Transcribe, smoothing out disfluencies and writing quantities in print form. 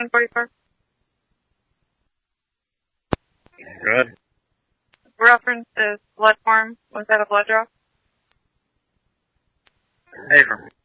1044. Good. Reference is blood form without a blood draw. Abram.